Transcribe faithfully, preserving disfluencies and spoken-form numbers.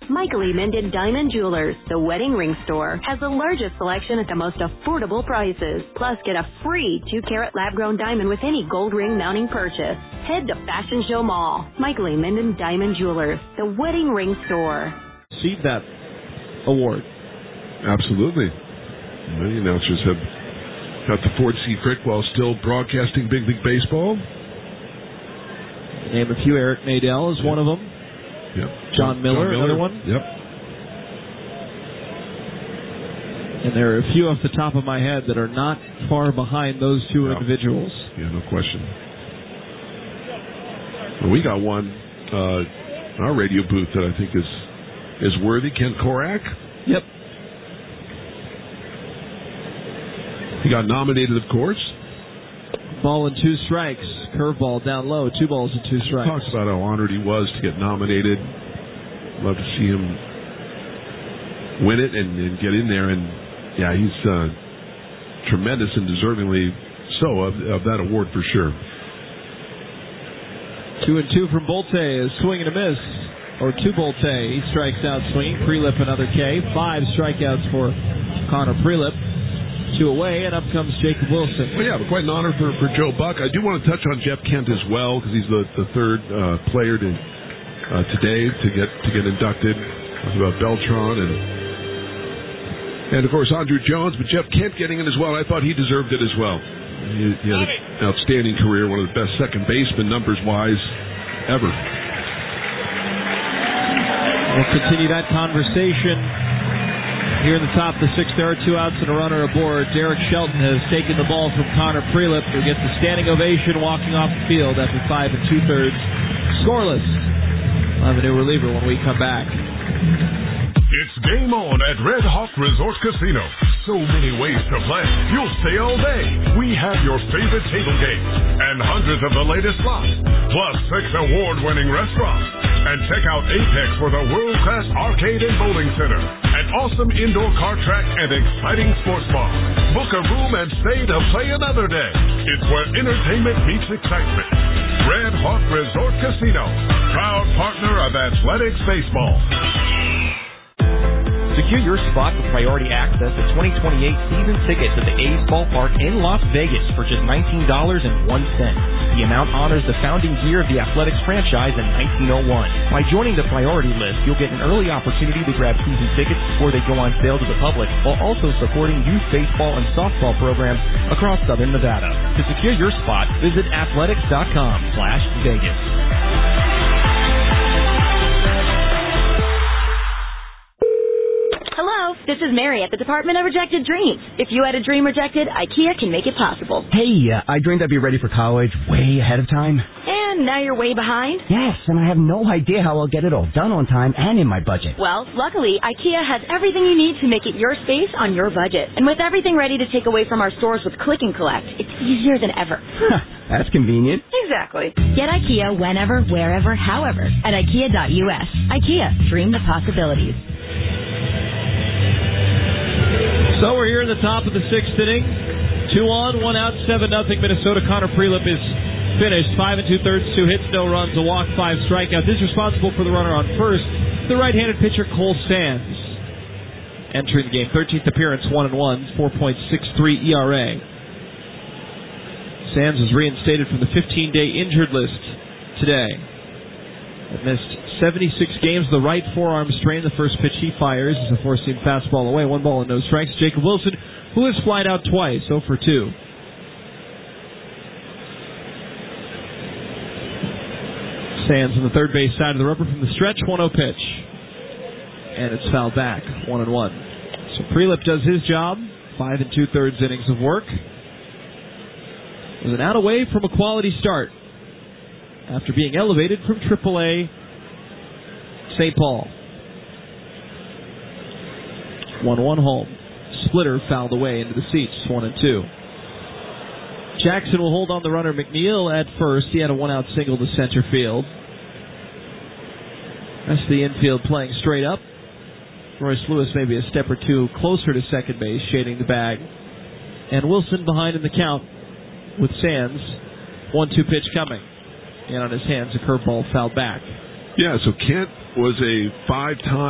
Michael E. Minden Diamond Jewelers, the wedding ring store, has the largest selection at the most affordable prices. Plus, get a free two-carat lab-grown diamond with any gold ring mounting purchase. Head to Fashion Show Mall. Michael E. Minden Diamond Jewelers, the wedding ring store. Receive that award. Absolutely. Many announcers have got the Ford C. Frick while still broadcasting Big League Baseball. Name a few. Eric Nadel is one of them. Yep. John Miller, John Miller, another one. Yep. And there are a few off the top of my head that are not far behind those two yeah. individuals. Yeah, no question. Well, we got one uh, in our radio booth that I think is is worthy. Ken Korak. Yep. He got nominated, of course. Ball and two strikes. Curveball down low. Two balls and two strikes. He talks about how honored he was to get nominated. Love to see him win it and, and get in there. And, yeah, he's uh, tremendous and deservingly so of, of that award for sure. Two and two from Bolte is swing and a miss. Or two Bolte. He strikes out swinging. Prelip another K. Five strikeouts for Connor Prelip. Two away, and up comes Jacob Wilson. Well, yeah, but quite an honor for, for Joe Buck. I do want to touch on Jeff Kent as well, because he's the, the third uh, player to, uh, today to get to get inducted. It was about Beltran and and of course Andrew Jones, but Jeff Kent getting it as well. I thought he deserved it as well. He, he had an outstanding career, one of the best second baseman numbers wise ever. We'll continue that conversation. Here in the top of the sixth, there are two outs and a runner aboard. Derek Shelton has taken the ball from Connor Prelip, who gets a standing ovation walking off the field after five and two-thirds. Scoreless. We'll have a new reliever when we come back. It's game on at Red Hawk Resort Casino. So many ways to play. You'll stay all day. We have your favorite table games and hundreds of the latest slots, plus six award-winning restaurants. And check out Apex for the world-class arcade and bowling center, an awesome indoor car track, and exciting sports bar. Book a room and stay to play another day. It's where entertainment meets excitement. Red Hawk Resort Casino, proud partner of Athletics Baseball. Secure your spot for priority access to twenty twenty-eight season tickets at the A's Ballpark in Las Vegas for just nineteen dollars and one cent. The amount honors the founding year of the Athletics franchise in nineteen oh one. By joining the priority list, you'll get an early opportunity to grab season tickets before they go on sale to the public, while also supporting youth baseball and softball programs across Southern Nevada. To secure your spot, visit athletics.com slash Vegas. Hello, this is Mary at the Department of Rejected Dreams. If you had a dream rejected, IKEA can make it possible. Hey, uh, I dreamed I'd be ready for college way ahead of time. And now you're way behind? Yes, and I have no idea how I'll get it all done on time and in my budget. Well, luckily, IKEA has everything you need to make it your space on your budget. And with everything ready to take away from our stores with Click and Collect, it's easier than ever. That's convenient. Exactly. Get IKEA whenever, wherever, however at IKEA dot U S. IKEA, dream the possibilities. So we're here in the top of the sixth inning. Two on, one out, seven nothing. Minnesota. Connor Prelip is finished. Five and two-thirds, two hits, no runs, a walk, five strikeouts. This is responsible for the runner on first. The right-handed pitcher, Cole Sands. Entering the game. thirteenth appearance, one and one, four point six three E R A. Sands was reinstated from the fifteen-day injured list today. It missed seventy-six games. The right forearm strain. The first pitch he fires is a four-seam fastball away. One ball and no strikes. Jacob Wilson, who has flied out twice, oh for two. Sands on the third base side of the rubber from the stretch. one oh pitch. And it's fouled back. One and one. So Prelip does his job. Five and two-thirds innings of work. With an out away from a quality start after being elevated from triple A Saint Paul. one one home. Splitter fouled away into the seats. one and two. Jackson will hold on the runner McNeil at first. He had a one-out single to center field. That's the infield playing straight up. Royce Lewis maybe a step or two closer to second base, shading the bag. And Wilson behind in the count with Sands. one two pitch coming. And on his hands, a curveball fouled back. Yeah, so Kent was a five-time